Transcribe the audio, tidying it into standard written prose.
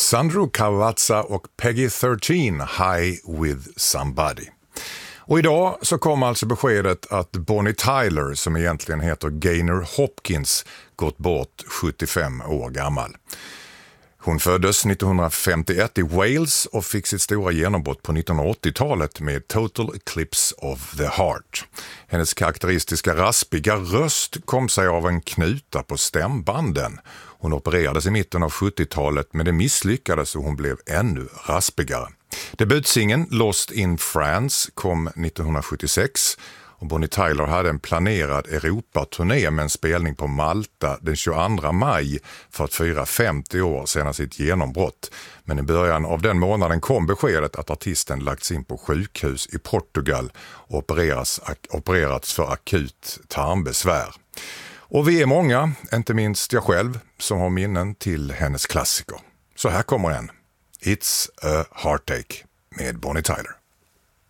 Sandro Cavazza och Peggy 13, High with Somebody. Och idag så kom alltså beskedet att Bonnie Tyler, som egentligen heter Gaynor Hopkins, gått bort 75 år gammal. Hon föddes 1951 i Wales och fick sitt stora genombrott på 1980-talet med Total Eclipse of the Heart. Hennes karaktäristiska raspiga röst kom sig av en knuta på stämbanden. Hon opererades i mitten av 70-talet, men det misslyckades och hon blev ännu raspigare. Debutsingen Lost in France kom 1976 och Bonnie Tyler hade en planerad Europaturné med en spelning på Malta den 22 maj för att fira 50 år sedan sitt genombrott. Men i början av den månaden kom beskedet att artisten lagts in på sjukhus i Portugal och opererats för akut tarmbesvär. Och vi är många, inte minst jag själv, som har minnen till hennes klassiker. Så här kommer en. It's a Heartache med Bonnie Tyler.